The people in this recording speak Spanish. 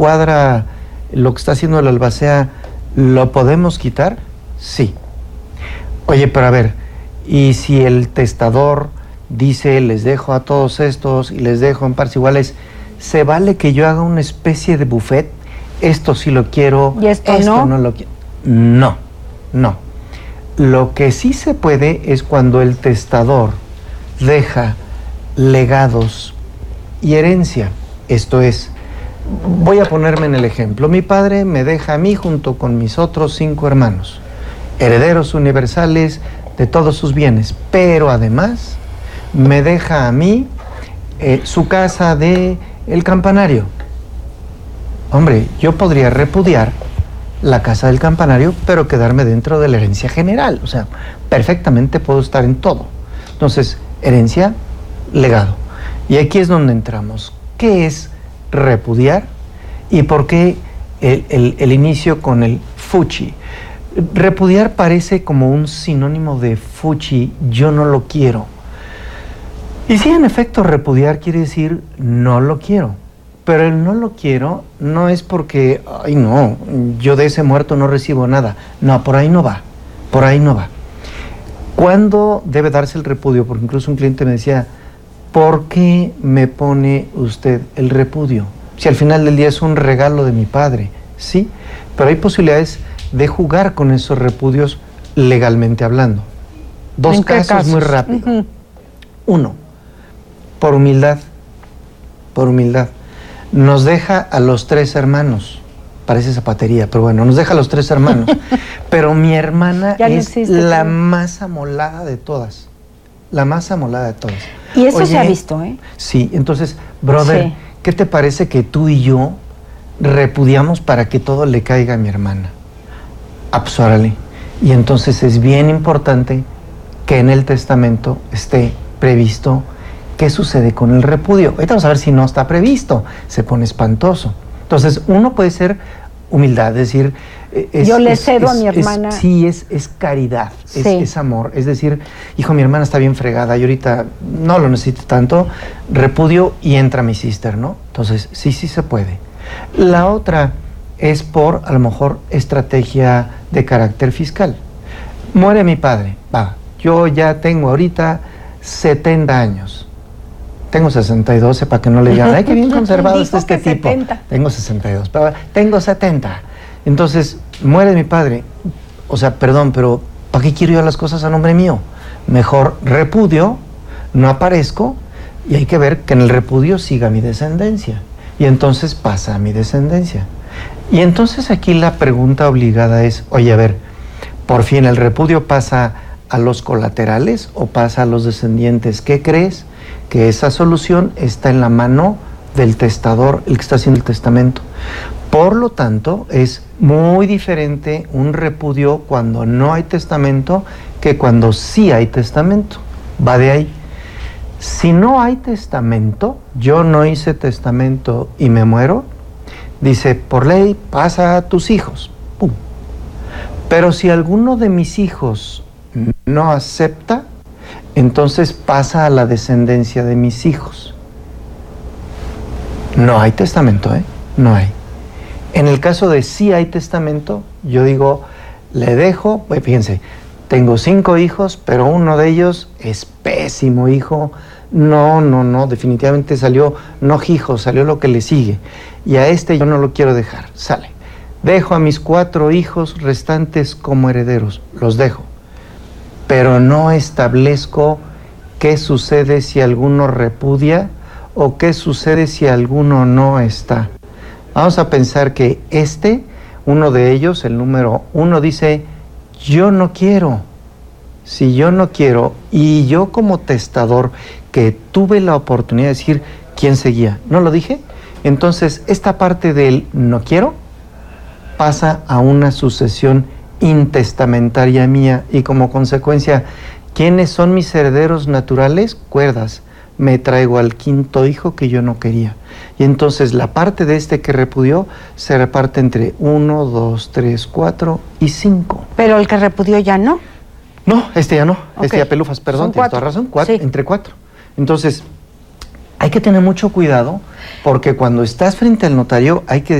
descuadra lo que está haciendo el albacea, ¿lo podemos quitar? Sí. Oye, pero a ver, ¿y si el testador dice, les dejo a todos estos y les dejo en partes iguales, ¿se vale que yo haga una especie de buffet? Esto sí lo quiero, ¿y esto no lo quiero. No, no. Lo que sí se puede es cuando el testador deja legados y herencia. Esto es, voy a ponerme en el ejemplo. Mi padre me deja a mí junto con mis otros 5 hermanos, herederos universales de todos sus bienes, pero además me deja a mí su casa de El Campanario. Hombre, yo podría repudiar la casa del campanario, pero quedarme dentro de la herencia general. O sea, perfectamente puedo estar en todo. Entonces, herencia, legado. Y aquí es donde entramos. ¿Qué es repudiar? ¿Y por qué el inicio con el fuchi? Repudiar parece como un sinónimo de fuchi, yo no lo quiero. Y sí, en efecto, repudiar quiere decir no lo quiero. Pero el no lo quiero no es porque, ay no, yo de ese muerto no recibo nada. No, por ahí no va, por ahí no va. ¿Cuándo debe darse el repudio? Porque incluso un cliente me decía, ¿por qué me pone usted el repudio? Si al final del día es un regalo de mi padre, sí, pero hay posibilidades de jugar con esos repudios legalmente hablando. 2 casos muy rápido. 1, por humildad, nos deja a los 3 hermanos. Parece zapatería, pero bueno, nos deja a los 3 hermanos. Pero mi hermana es la más amolada de todas. La más amolada de todas. Y eso se ha visto, ¿eh? Sí, entonces, brother, sí. ¿Qué te parece que tú y yo repudiamos para que todo le caiga a mi hermana? Absórale. Y entonces es bien importante que en el testamento esté previsto qué sucede con el repudio. Ahorita vamos a ver si no está previsto. Se pone espantoso. Entonces, uno puede ser humildad, es decir... yo le cedo a mi hermana. Sí, es caridad, sí. es amor. Es decir, hijo, mi hermana está bien fregada, yo ahorita no lo necesito tanto, repudio y entra mi sister, ¿no? Entonces, sí se puede. La otra es por, a lo mejor, estrategia de carácter fiscal. Muere mi padre, yo ya tengo ahorita 70 años. Tengo 62, para que no le digan, ay, qué bien conservado está este tipo. 70. Tengo 62, pero tengo 70. Entonces, muere mi padre. O sea, perdón, pero ¿para qué quiero yo las cosas a nombre mío? Mejor repudio, no aparezco, y hay que ver que en el repudio siga mi descendencia. Y entonces pasa a mi descendencia. Y entonces aquí la pregunta obligada es, oye, a ver, ¿por fin el repudio pasa a los colaterales o pasa a los descendientes? ¿Qué crees? Que esa solución está en la mano del testador, el que está haciendo el testamento. Por lo tanto, es muy diferente un repudio cuando no hay testamento que cuando sí hay testamento. Va de ahí. Si no hay testamento, yo no hice testamento y me muero, dice, por ley pasa a tus hijos. ¡Pum! Pero si alguno de mis hijos no acepta, entonces pasa a la descendencia de mis hijos. No hay testamento, no hay. En el caso de sí hay testamento, yo digo, le dejo, fíjense, tengo 5 hijos, pero uno de ellos es pésimo hijo. No, definitivamente salió, no hijo, salió lo que le sigue. Y a este yo no lo quiero dejar, sale. Dejo a mis 4 hijos restantes como herederos, los dejo. Pero no establezco qué sucede si alguno repudia o qué sucede si alguno no está. Vamos a pensar que uno de ellos, el número 1, dice, yo no quiero. Si yo no quiero, y yo como testador que tuve la oportunidad de decir quién seguía, ¿no lo dije? Entonces, esta parte del no quiero pasa a una sucesión intestamentaria mía y como consecuencia, ¿quiénes son mis herederos naturales? Cuerdas. Me traigo al 5.º hijo que yo no quería. Y entonces la parte de que repudió se reparte entre 1, 2, 3, 4 y 5. Pero el que repudió ya no. No, ya no. Okay. Ya pelufas, perdón, tienes toda razón. Sí. Entre 4. Entonces, hay que tener mucho cuidado porque cuando estás frente al notario hay que